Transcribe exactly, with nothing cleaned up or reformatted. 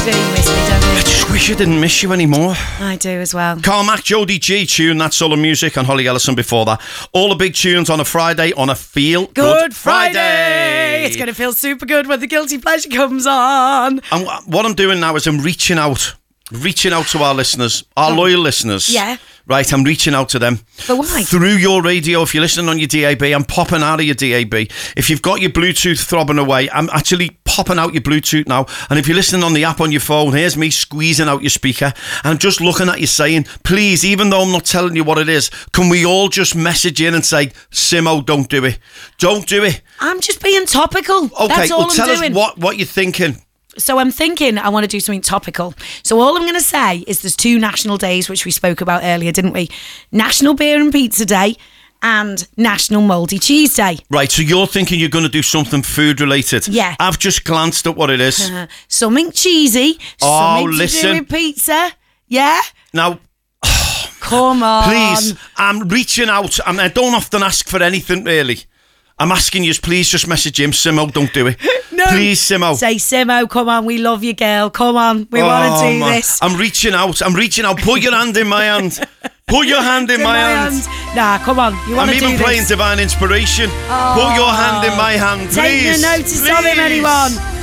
do miss me, don't you? I just wish I didn't miss you anymore. I do as well. Carl Mack, Jodie G tune, That's Soul of Music, and Holly Ellison before that. All the big tunes on a Friday on a Feel Good, Good Friday. Friday. It's going to feel super good when the Guilty Pleasure comes on. And what I'm doing now is I'm reaching out. Reaching out to our listeners, our loyal listeners. Yeah. Right, I'm reaching out to them. But why? Through your radio, if you're listening on your D A B, I'm popping out of your D A B. If you've got your Bluetooth throbbing away, I'm actually popping out your Bluetooth now. And if you're listening on the app on your phone, here's me squeezing out your speaker. And I'm just looking at you saying, please, even though I'm not telling you what it is, can we all just message in and say, Simo, don't do it. Don't do it. I'm just being topical. Okay, That's all well, I'm tell doing. us what, what you're thinking. So I'm thinking I want to do something topical. So all I'm going to say is there's two national days, which we spoke about earlier, didn't we? National Beer and Pizza Day and National Mouldy Cheese Day. Right, so you're thinking you're going to do something food related. Yeah. I've just glanced at what it is. Uh, something cheesy. Oh, something to listen. do with pizza. Yeah? Now, Come on. please, I'm reaching out. I, mean, I don't often ask for anything, really. I'm asking you, please just message him. Simo, don't do it. No. Please, Simo. Say, Simo, come on, we love you, girl. Come on, we Oh, want to do man. this. I'm reaching out. I'm reaching out. Put your hand in my hand. Put your hand in In my, my hand. hand. Nah, come on, you want I'm to do even this. playing Divine Inspiration. Oh. Put your hand in my hand, Take please. no notice please. of him, anyone.